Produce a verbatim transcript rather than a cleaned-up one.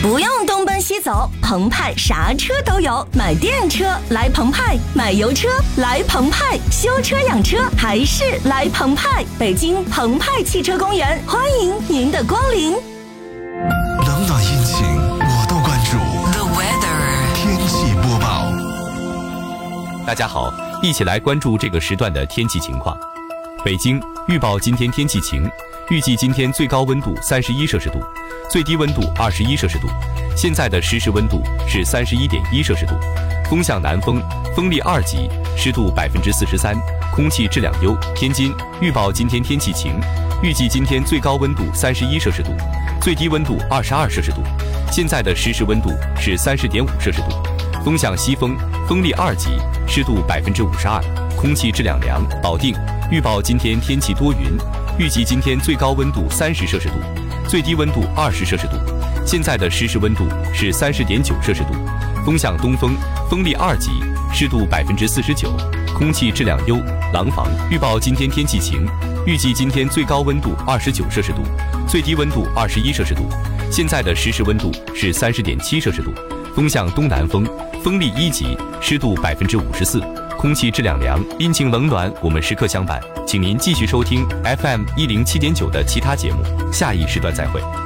不用东奔西走，澎湃啥车都有。买电车来澎湃，买油车来澎湃，修车养车还是来澎湃。北京澎湃汽车公园，欢迎您的光临。 冷暖阴晴我都关注。 The weather 天气播报。 大家好，一起来关注这个时段的天气情况。北京预报今天天气晴，预计今天最高温度三十一摄氏度，最低温度二十一摄氏度。现在的实时温度是三十一点一摄氏度，风向南风，风力二级，湿度百分之四十三，空气质量优。天津预报今天天气晴，预计今天最高温度三十一摄氏度，最低温度二十二摄氏度。现在的实时温度是三十点五摄氏度，风向西风，风力二级，湿度百分之五十二，空气质量良。保定预报今天天气多云，预计今天最高温度三十摄氏度，最低温度二十摄氏度。现在的实时温度是三十点九摄氏度，风向东风，风力二级，湿度百分之四十九，空气质量优。廊坊预报今天天气晴，预计今天最高温度二十九摄氏度，最低温度二十一摄氏度。现在的实时温度是三十点七摄氏度，风向东南风，风力一级，湿度百分之五十四，空气质量良。阴晴冷暖我们时刻相伴，请您继续收听 F M 一零七点九的其他节目，下一时段再会。